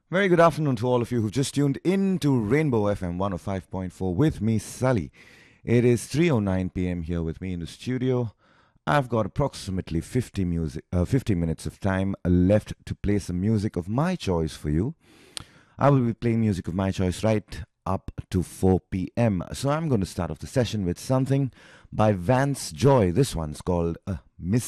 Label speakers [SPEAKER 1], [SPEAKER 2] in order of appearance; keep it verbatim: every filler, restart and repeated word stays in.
[SPEAKER 1] Very good afternoon to all of you who've just tuned in to Rainbow F M one oh five point four with me, Sally. It is three oh nine p m here with me in the studio. I've got approximately fifty, music, uh, fifty minutes of time left to play some music of my choice for you. I will be playing music of my choice right up to four p m. So I'm going to start off the session with something by Vance Joy. This one's called uh, Miss